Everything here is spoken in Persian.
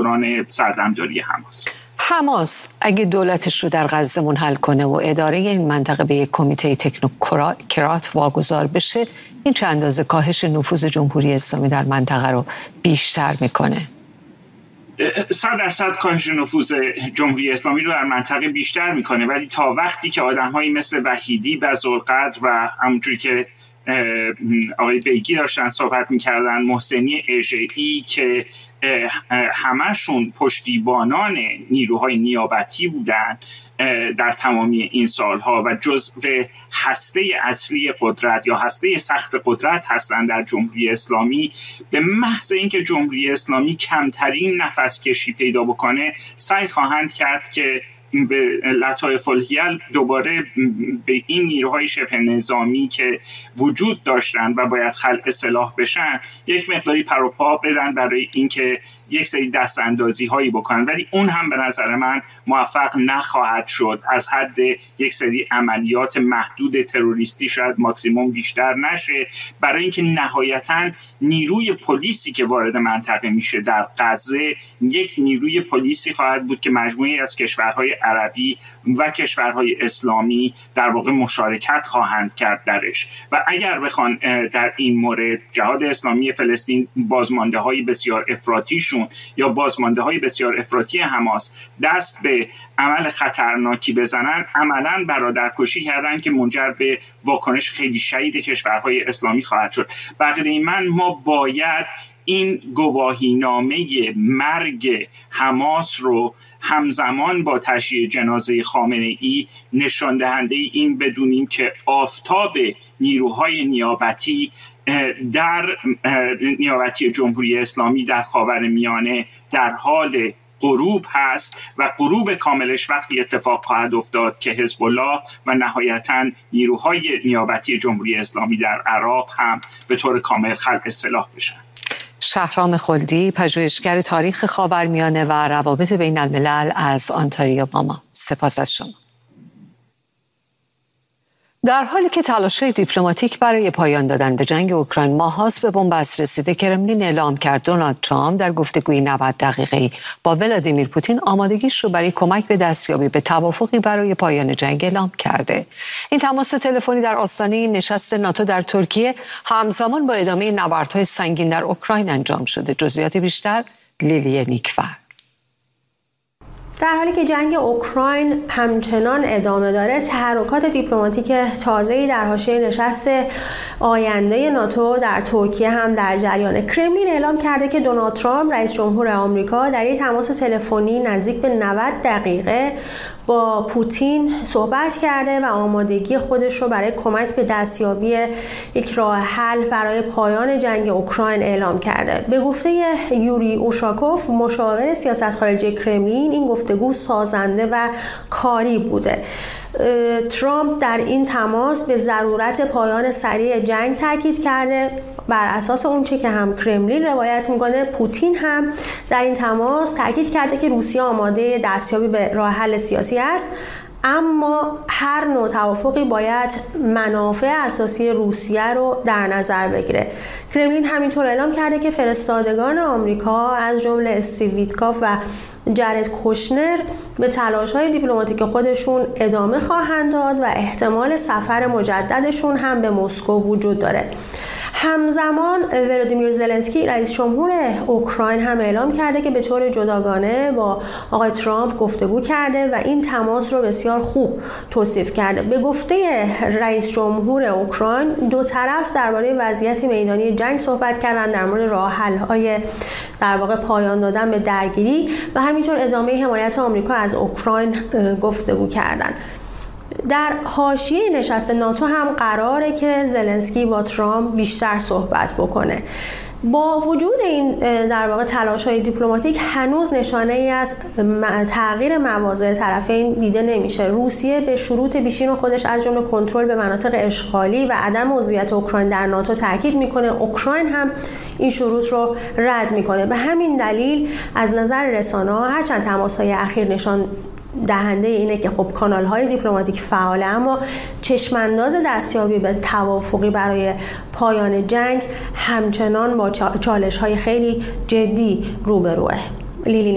دوران سردمداری حماس اگه دولتش رو در غزه منحل کنه و اداره این منطقه به یک کمیته تکنوکرات واگذار بشه، این چه اندازه کاهش نفوذ جمهوری اسلامی در منطقه رو بیشتر میکنه؟ 100% کاهش نفوذ جمهوری اسلامی رو در منطقه بیشتر میکنه، ولی تا وقتی که آدم‌هایی مثل وحیدی و ذوالقدر و همونجوری که آقای بیگی داشتن صحبت میکردن، محسنی اژه‌ای که همشون پشتیبانان نیروهای نیابتی بودن در تمامی این سالها و جزو هسته اصلی قدرت یا هسته سخت قدرت هستند در جمهوری اسلامی، به محض اینکه جمهوری اسلامی کمترین نفس کشی پیدا بکنه سعی خواهند کرد که به لطایف الحیل دوباره به این نیروهای شبه نظامی که وجود داشتن و باید خلع سلاح بشن یک مقداری پر و پا بدن برای اینکه یک سری دست اندازی هایی بکنن، ولی اون هم به نظر من موفق نخواهد شد. از حد یک سری عملیات محدود تروریستی شاید ماکسیموم بیشتر نشه، برای اینکه نهایتاً نیروی پلیسی که وارد منطقه میشه در غزه یک نیروی پلیسی خواهد بود که مجموعی از کشورهای عربی و کشورهای اسلامی در واقع مشارکت خواهند کرد درش و اگر بخوان در این مورد جهاد اسلامی فلسطین بازمانده های بسیار افراطیشون یا بازمانده های بسیار افراطی حماس دست به عمل خطرناکی بزنن، عملاً برادرکشی کردن که منجر به واکنش خیلی شدید کشورهای اسلامی خواهد شد. بقیه من ما باید این گواهینامه مرگ حماس رو همزمان با تشییع جنازه خامنه‌ای نشان دهنده این بدونیم که آفتاب نیروهای نیابتی در نیابتی جمهوری اسلامی در خاورمیانه در حال غروب هست و غروب کاملش وقتی اتفاق خواهد افتاد که حزب الله و نهایتاً نیروهای نیابتی جمهوری اسلامی در عراق هم به طور کامل خلع سلاح بشن. شهرام خلدی، پژوهشگر تاریخ خاورمیانه و روابط بین الملل از آنتاریو با ما. سپاس از شما. در حالی که تلاش‌های دیپلماتیک برای پایان دادن به جنگ اوکراین ماهاست به بنبست رسیده، کرملین اعلام کرد دونالد ترامپ در گفتگوی 90 دقیقه‌ای با ولادیمیر پوتین آمادگیش رو برای کمک به دستیابی به توافقی برای پایان جنگ اعلام کرده. این تماس تلفنی در آستانه نشست ناتو در ترکیه همزمان با ادامه نبردهای سنگین در اوکراین انجام شده. جزئیات بیشتر لیلی نیکفر. در حالی که جنگ اوکراین همچنان ادامه داره، تحرکات دیپلماتیک تازه‌ای در حاشیه نشست آینده ناتو در ترکیه هم در جریانه. کرملین اعلام کرده که دونالد ترامپ رئیس جمهور آمریکا در یک تماس تلفنی نزدیک به 90 دقیقه با پوتین صحبت کرده و آمادگی خودش رو برای کمک به دستیابی یک راه حل برای پایان جنگ اوکراین اعلام کرده. به گفته یوری اوشاکوف، مشاور سیاست خارجی کرملین، این گفتگو سازنده و کاری بوده. ترامپ در این تماس به ضرورت پایان سریع جنگ تاکید کرده. بر اساس اونچه که هم کرملین روایت میکنه، پوتین هم در این تماس تاکید کرده که روسیه آماده دستیابی به راه حل سیاسی است، اما هر نوع توافقی باید منافع اساسی روسیه رو در نظر بگیره. کرملین همینطور اعلام کرده که فرستادگان آمریکا از جمله استیو ویتکاف و جرد کوشنر به تلاش‌های دیپلماتیک خودشون ادامه خواهند داد و احتمال سفر مجددشون هم به مسکو وجود داره. همزمان ولادیمیر زلنسکی رئیس جمهور اوکراین هم اعلام کرده که به طور جداگانه با آقای ترامپ گفتگو کرده و این تماس رو بسیار خوب توصیف کرده. به گفته رئیس جمهور اوکراین، دو طرف درباره وضعیت میدانی جنگ صحبت کردن، در مورد راه حل‌های در واقع پایان دادن به درگیری و همینطور ادامه حمایت آمریکا از اوکراین گفتگو کردن. در حاشیه نشست ناتو هم قراره که زلنسکی با ترامپ بیشتر صحبت بکنه. با وجود این در واقع تلاش‌های دیپلماتیک هنوز نشانه‌ای از تغییر مواضع طرفین دیده نمیشه. روسیه به شروط پیشین خودش از جمله کنترل به مناطق اشغالی و عدم عضویت اوکراین در ناتو تاکید میکنه. اوکراین هم این شروط رو رد میکنه. به همین دلیل از نظر رسانه‌ها هرچند تماس‌های اخیر نشان دهنده اینه که خب کانال‌های دیپلماتیک فعاله، اما چشمانداز دستیابی به توافقی برای پایان جنگ همچنان با چالش‌های خیلی جدی روبروه. لیلی